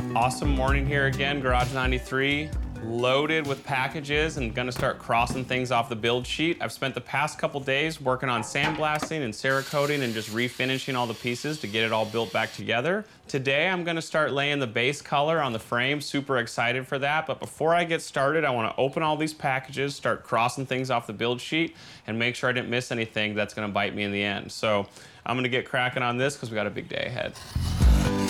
Awesome morning here again, Garage 93, loaded with packages and gonna start crossing things off the build sheet. I've spent the past couple days working on sandblasting and Cerakoting and just refinishing all the pieces to get it all built back together. Today I'm gonna start laying the base color on the frame, super excited for that. But before I get started, I wanna open all these packages, start crossing things off the build sheet and make sure I didn't miss anything that's gonna bite me in the end. So I'm gonna get cracking on this because we got a big day ahead.